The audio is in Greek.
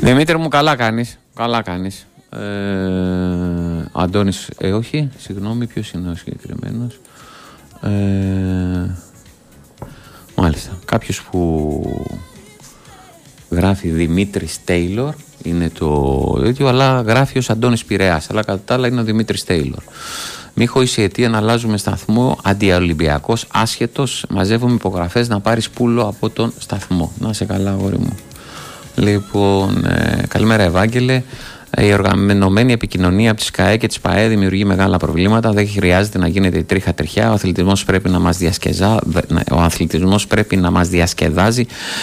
Δημήτρη μου, καλά κάνεις. Καλά κάνεις. Αντώνης, όχι, συγγνώμη, ποιος είναι ο συγκεκριμένος? Μάλιστα, κάποιος που γράφει Δημήτρης Τέιλορ είναι το ίδιο, αλλά γράφει ως Αντώνης Πειραιάς, αλλά κατά τα άλλα είναι ο Δημήτρης Τέιλορ. Μίχο, είσαι αιτία να αλλάζουμε σταθμό, αντιολυμπιακός, άσχετος, μαζεύουμε υπογραφές να πάρεις πούλο από τον σταθμό. Να σε καλά, αγόρι μου. Λοιπόν, καλημέρα Ευάγγελε. Η οργανωμένη επικοινωνία από τη ΣΚΑΕ και τη ΠΑΕ δημιουργεί μεγάλα προβλήματα. Δεν χρειάζεται να γίνεται η τρίχα τριχιά. Ο αθλητισμός πρέπει να μας διασκεδάζει